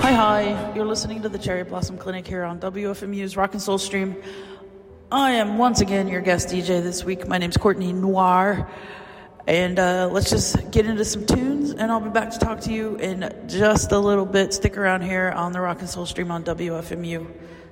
Hi, you're listening to the Cherry Blossom Clinic here on WFMU's Rock and Soul Stream. I am once again your guest DJ this week. My name's Courtney Noir, and let's just get into some tunes, and I'll be back to talk to you in just a little bit. Stick around here on the Rock and Soul Stream on WFMU.